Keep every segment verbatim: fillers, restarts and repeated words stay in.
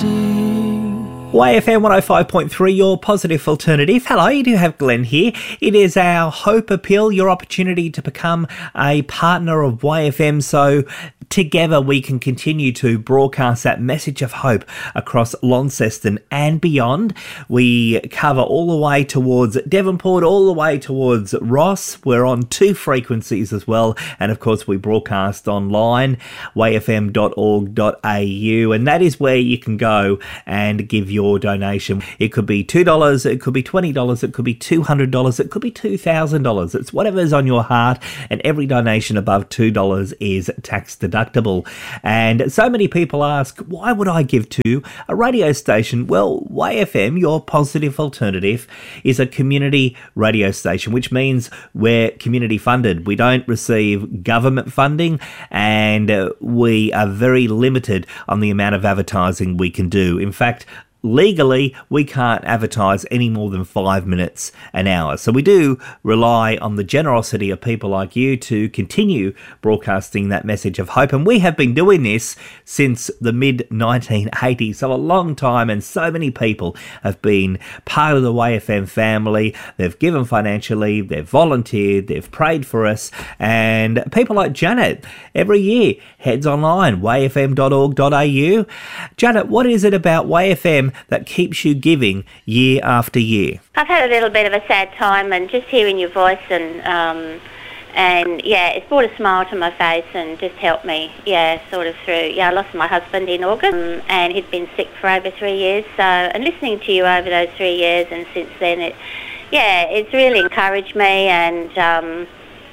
sing. Y F M one oh five point three, your positive alternative. Hello, you do have Glenn here. It is our Hope Appeal, your opportunity to become a partner of Y F M, so together we can continue to broadcast that message of hope across Launceston and beyond. We cover all the way towards Devonport, all the way towards Ross. We're on two frequencies as well, and of course we broadcast online, y f m dot org dot a u, and that is where you can go and give your donation. It could be two dollars, it could be twenty dollars, it could be two hundred dollars, it could be two thousand dollars. It's whatever's on your heart, and every donation above two dollars is tax deductible. And so many people ask, why would I give to a radio station? Well, Y F M, your positive alternative, is a community radio station, which means we're community funded. We don't receive government funding, and uh, we are very limited on the amount of advertising we can do. In fact, legally, we can't advertise any more than five minutes an hour. So we do rely on the generosity of people like you to continue broadcasting that message of hope. And we have been doing this since the mid nineteen eighties, so a long time. And so many people have been part of the Y F M family. They've given financially, they've volunteered, they've prayed for us. And people like Janet every year heads online, y f m dot org dot a u. Janet, what is it about Y F M that keeps you giving year after year? I've had a little bit of a sad time, and just hearing your voice and um, and yeah, it's brought a smile to my face and just helped me, yeah, sort of through. Yeah, I lost my husband in August, um, and he'd been sick for over three years. So, and listening to you over those three years and since then, it, yeah, it's really encouraged me and um,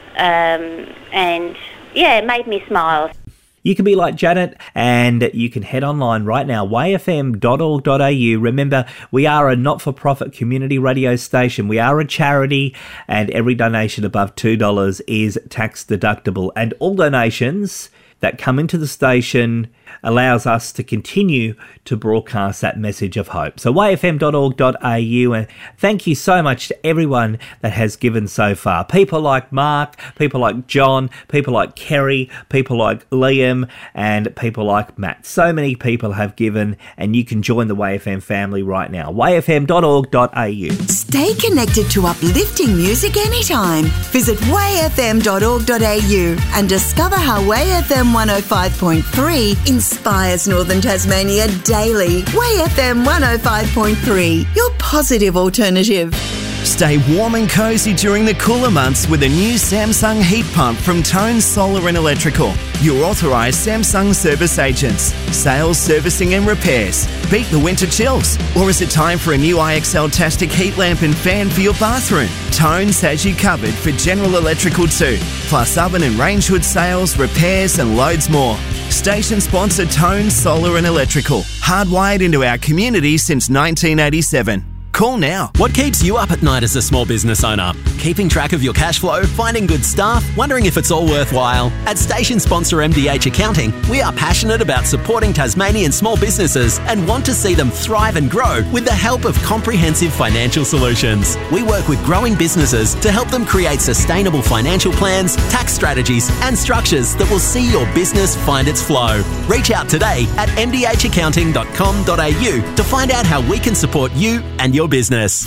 um, and yeah, it made me smile. You can be like Janet, and you can head online right now, y f m dot org dot a u. Remember, we are a not-for-profit community radio station. We are a charity, and every donation above two dollars is tax deductible. And all donations that come into the station allows us to continue to broadcast that message of hope. So y f m dot org dot a u, and thank you so much to everyone that has given so far. People like Mark, people like John, people like Kerry, people like Liam, and people like Matt. So many people have given, and you can join the Y F M family right now. y f m dot org dot a u. Stay connected to uplifting music anytime. Visit y f m dot org dot a u and discover how Y F M one oh five point three inspires Northern Tasmania daily. Y F M one oh five point three, your positive alternative. Stay warm and cozy during the cooler months with a new Samsung heat pump from Tone Solar and Electrical. Your authorised Samsung service agents. Sales, servicing and repairs. Beat the winter chills. Or is it time for a new I X L-tastic heat lamp and fan for your bathroom? Tones has you covered for general electrical too. Plus oven and range hood sales, repairs and loads more. Station sponsor Tone Solar and Electrical. Hardwired into our community since nineteen eighty-seven. Call now. What keeps you up at night as a small business owner? Keeping track of your cash flow, finding good staff, wondering if it's all worthwhile? At station sponsor M D H Accounting, we are passionate about supporting Tasmanian small businesses and want to see them thrive and grow with the help of comprehensive financial solutions. We work with growing businesses to help them create sustainable financial plans, tax strategies and structures that will see your business find its flow. Reach out today at m d h accounting dot com dot a u to find out how we can support you and your business.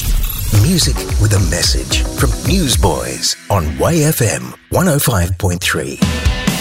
Music with a message from Newsboys on Y F M one oh five point three.